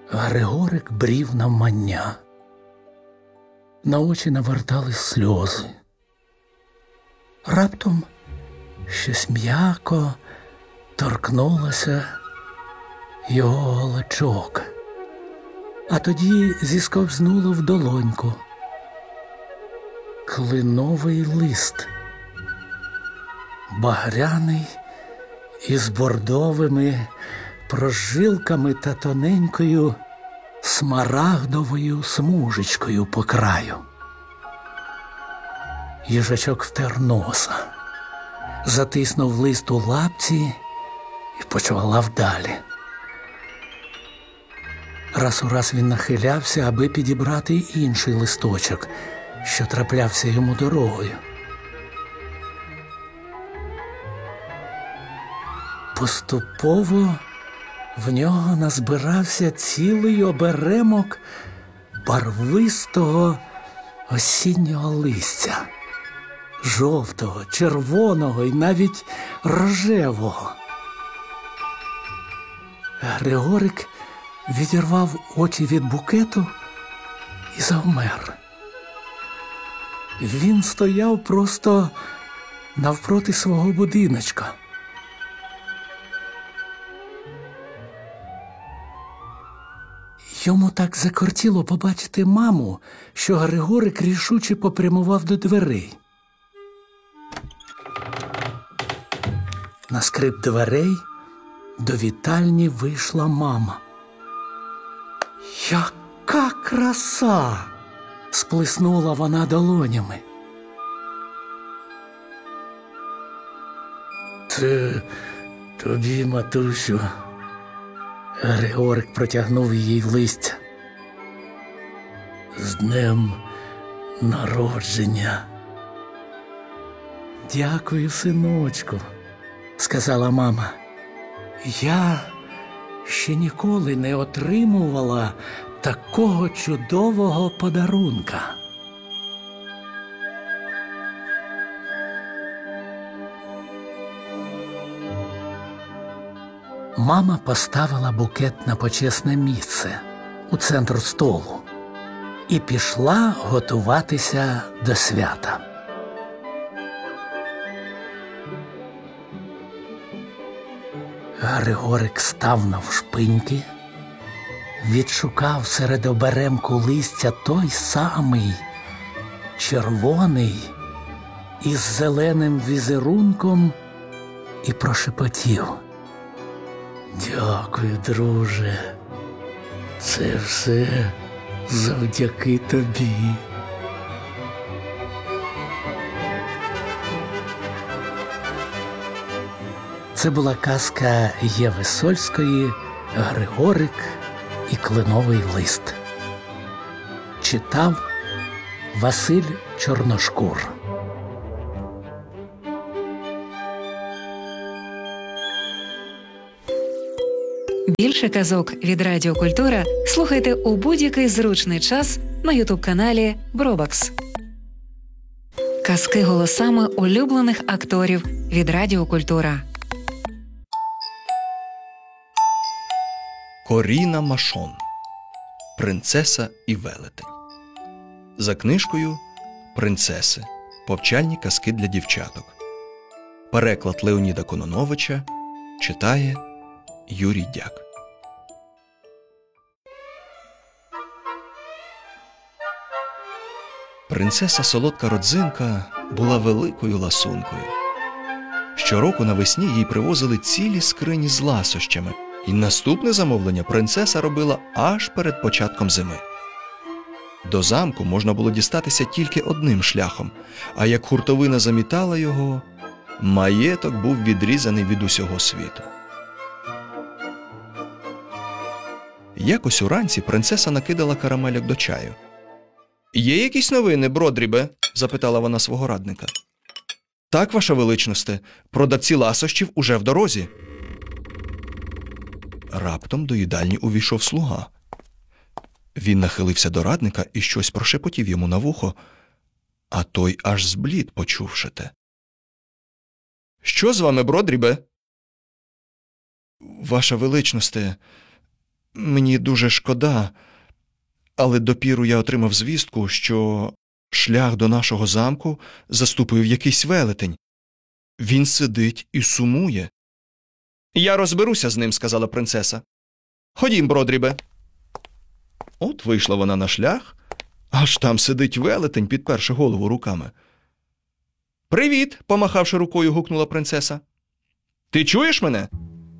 Григорик брів навмання. На очі навертались сльози. Раптом щось м'яко торкнулося його голочок, а тоді зісковзнуло в долоньку. Клиновий лист, багряний із бордовими прожилками та тоненькою смарагдовою смужечкою по краю. Їжачок втер носа, затиснув лист у лапці і почвалав далі. Раз у раз він нахилявся, аби підібрати інший листочок, що траплявся йому дорогою. Поступово в нього назбирався цілий оберемок барвистого осіннього листя. Жовтого, червоного і навіть рожевого. Григорик відірвав очі від букету і завмер. Він стояв просто навпроти свого будиночка. Йому так закортіло побачити маму, що Григорик рішуче попрямував до дверей. На скрип дверей до вітальні вийшла мама. «Яка краса!» – сплеснула вона долонями. «Тобі, матусю», – Григорик протягнув їй листя. «З днем народження!» «Дякую, синочку», – сказала мама. «Я ще ніколи не отримувала такого чудового подарунка». Мама поставила букет на почесне місце у центр столу і пішла готуватися до свята. Григорик став навшпиньки, відшукав серед оберемку листя той самий червоний із зеленим візерунком і прошепотів: «Дякую, друже, це все завдяки тобі». Це була казка Єви Сольської «Григорик і кленовий лист». Читав Василь Чорношкур. Більше казок від Радіо Культура слухайте у будь-який зручний час на ютуб-каналі Бробакс. Казки голосами улюблених акторів від Радіо Культура. Коріна Машон. Принцеса і велетень. За книжкою «Принцеси. Повчальні казки для дівчаток». Переклад Леоніда Кононовича. Читає Юрій Дяк. Принцеса Солодка Родзинка була великою ласункою. Щороку навесні їй привозили цілі скрині з ласощами, і наступне замовлення принцеса робила аж перед початком зими. До замку можна було дістатися тільки одним шляхом, а як хуртовина замітала його, маєток був відрізаний від усього світу. Якось уранці принцеса накидала карамельок до чаю. «Є якісь новини, Бродрібе?» – запитала вона свого радника. «Так, ваша величносте, продавці ласощів уже в дорозі». Раптом до їдальні увійшов слуга. Він нахилився до радника і щось прошепотів йому на вухо, а той аж зблід, почувши те. «Що з вами, Бродрібе?» «Ваша величносте, Мені дуже шкода, але допіру я отримав звістку, що шлях до нашого замку заступив якийсь велетень. Він сидить і сумує. Я розберуся з ним, сказала принцеса. Ходім, Бродрібе. От вийшла вона на шлях, аж там сидить велетень, підперши голову руками. Привіт, помахавши рукою, гукнула принцеса. Ти чуєш мене?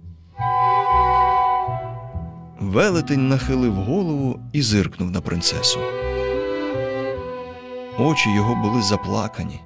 Велетень нахилив голову і зиркнув на принцесу. Очі його були заплакані.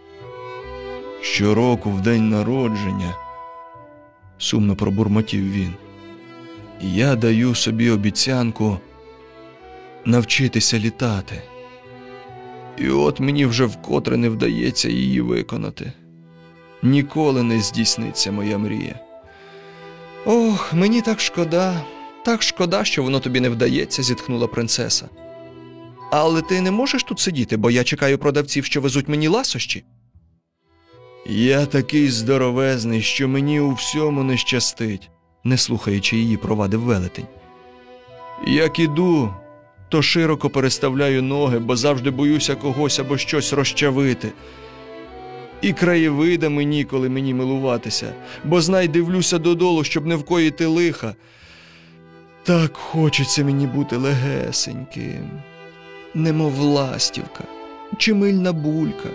Щороку в день народження, сумно пробурмотів він, я даю собі обіцянку навчитися літати. І от мені вже вкотре не вдається її виконати. Ніколи не здійсниться моя мрія. Ох, мені так шкода, що воно тобі не вдається, зітхнула принцеса. Але ти не можеш тут сидіти, бо я чекаю продавців, що везуть мені ласощі. Я такий здоровезний, що мені у всьому не щастить, не слухаючи її, провадив велетень. Як іду, то широко переставляю ноги, бо завжди боюся когось або щось розчавити. І краєвидами ніколи мені милуватися, бо знай дивлюся додолу, щоб не вкоїти лиха. Так хочеться мені бути легесеньким, немов ластівка чи мильна булька.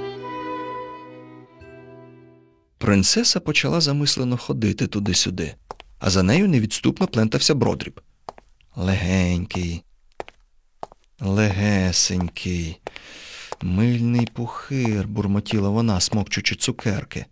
Принцеса почала замислено ходити туди-сюди, а за нею невідступно плентався Бродріб. Легенький, легесенький, мильний пухир, бурмотіла вона, смокчучи цукерки.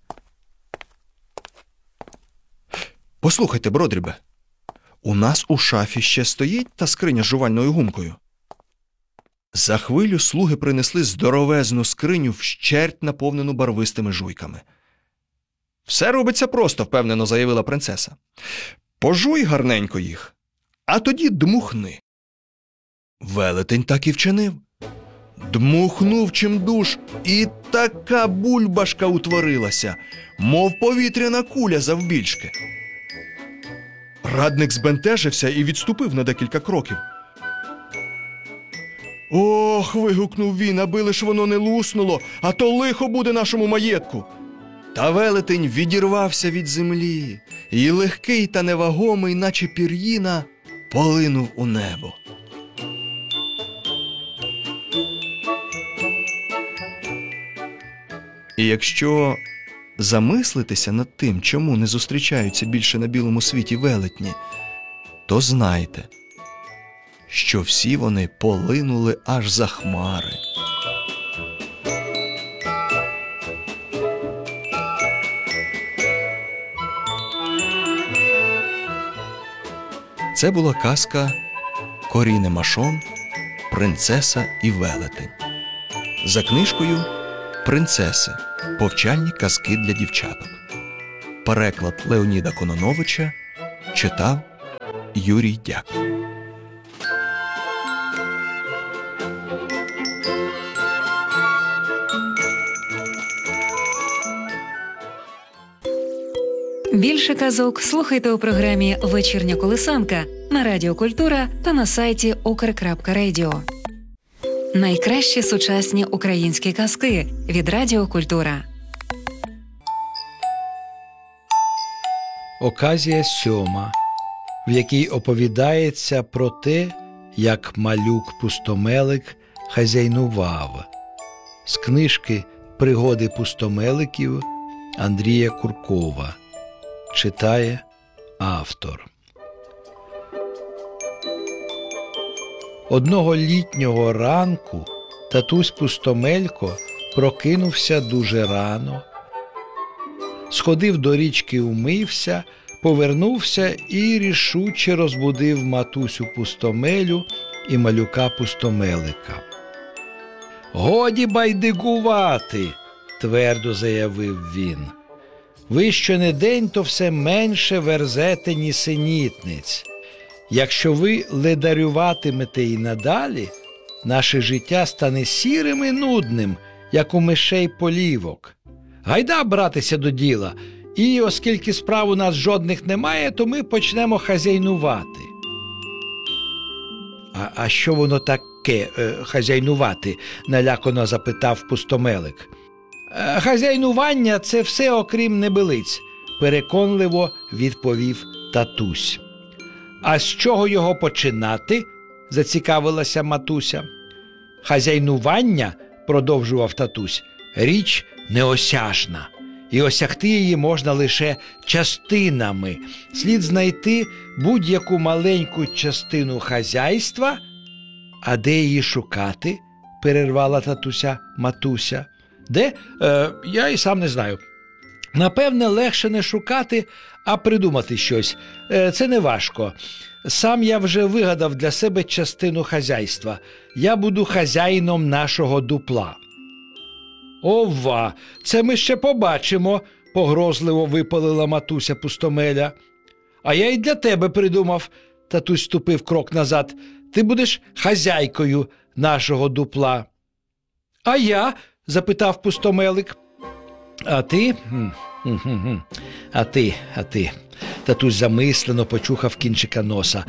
Послухайте, Бродрібе, у нас у шафі ще стоїть та скриня з жувальною гумкою. За хвилю слуги принесли здоровезну скриню, вщерть наповнену барвистими жуйками. Все робиться просто, впевнено заявила принцеса. Пожуй гарненько їх, а тоді дмухни. Велетень так і вчинив. Дмухнув чимдуж, і така бульбашка утворилася, мов повітряна куля завбільшки. Радник збентежився і відступив на декілька кроків. «Ох!» – вигукнув він, аби лиш воно не луснуло, а то лихо буде нашому маєтку. Та велетень відірвався від землі, і легкий та невагомий, наче пір'їна, полинув у небо. І якщо замислитися над тим, чому не зустрічаються більше на білому світі велетні, то знайте, що всі вони полинули аж за хмари. Це була казка Коріне Машон «Принцеса і велетень». За книжкою «Принцеси. Повчальні казки для дівчаток». Переклад Леоніда Кононовича читав Юрій Дяк. Більше казок слухайте у програмі «Вечірня колисанка» на Радіо Культура та на сайті ukr.radio. Найкращі сучасні українські казки від Радіо Культура. Оказія 7, в якій оповідається про те, як малюк-пустомелик хазяйнував. З книжки «Пригоди пустомеликів» Андрія Куркова. Читає автор. Одного літнього ранку татусь Пустомелько прокинувся дуже рано, сходив до річки, умився, повернувся і рішуче розбудив матусю Пустомелю і малюка Пустомелика. «Годі байдикувати!» – твердо заявив він. «Ви щонедень то все менше верзете нісенітниць. Якщо ви ледарюватимете і надалі, наше життя стане сірим і нудним, як у мишей полівок. Гайда братися до діла, і оскільки справ у нас жодних немає, то ми почнемо хазяйнувати. А що воно таке, хазяйнувати? Налякано запитав Пустомелик. Хазяйнування – це все окрім небилиць, переконливо відповів татусь. А з чого його починати? Зацікавилася матуся. Хазяйнування, продовжував татусь, річ неосяжна. І осягти її можна лише частинами. Слід знайти будь-яку маленьку частину хазяйства. А де її шукати? Перервала татуся матуся. Де? Я і сам не знаю. Напевне, легше не шукати, а придумати щось. Це не важко. Сам я вже вигадав для себе частину хазяйства. Я буду хазяїном нашого дупла. Ова, це ми ще побачимо, погрозливо випалила матуся Пустомеля. А я й для тебе придумав, татусь ступив крок назад. Ти будеш хазяйкою нашого дупла. А я? Запитав Пустомелик. А ти? А ти. Татусь замислено почухав кінчика носа.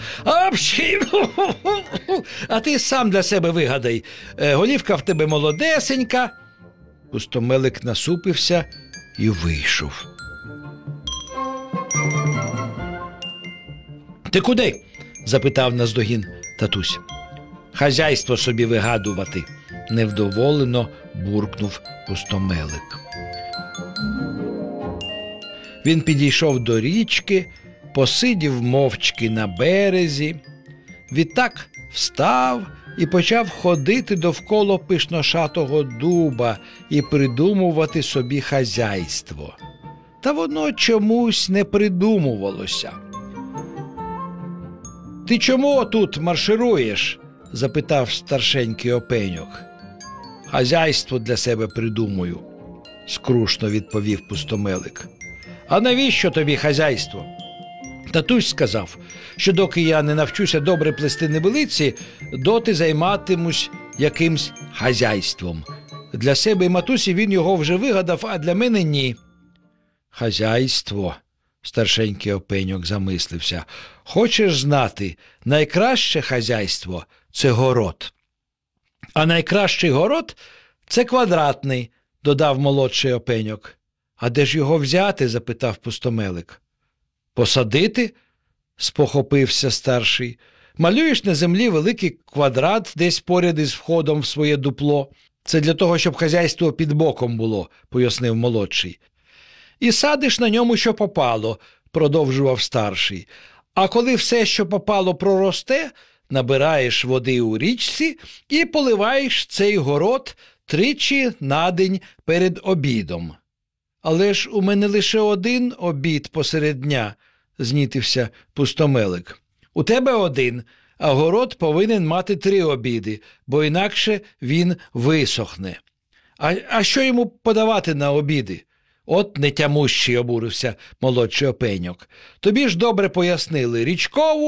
А ти сам для себе вигадай. Голівка в тебе молодесенька. Пустомелик насупився і вийшов. Ти куди? Запитав наздогін татусь. Хазяйство собі вигадувати, невдоволено буркнув Пустомелик. Він підійшов до річки, посидів мовчки на березі, відтак встав і почав ходити довкола пишношатого дуба і придумувати собі хазяйство. Та воно чомусь не придумувалося. «Ти чому тут маршируєш?» – запитав старшенький опеньок. «Хазяйство для себе придумую», – скрушно відповів Пустомелик. «А навіщо тобі хазяйство?» Татусь сказав, що доки я не навчуся добре плести небилиці, доти займатимусь якимсь хазяйством. Для себе і матусі він його вже вигадав, а для мене ні. «Хазяйство», – старшенький опеньок замислився. «Хочеш знати, найкраще хазяйство – це город. А найкращий город – це квадратний», – додав молодший опеньок. «А де ж його взяти?» – запитав Пустомелик. «Посадити?» – спохопився старший. «Малюєш на землі великий квадрат десь поряд із входом в своє дупло. Це для того, щоб хазяйство під боком було», – пояснив молодший. «І садиш на ньому, що попало», – продовжував старший. «А коли все, що попало, проросте, набираєш води у річці і поливаєш цей город 3 на день перед обідом». «Але ж у мене лише один обід посеред дня», – знітився Пустомелик. «У тебе один, а город повинен мати 3 обіди, бо інакше він висохне». А що йому подавати на обіди?» «От нетямущий», – обурився молодший опеньок. «Тобі ж добре пояснили, річкову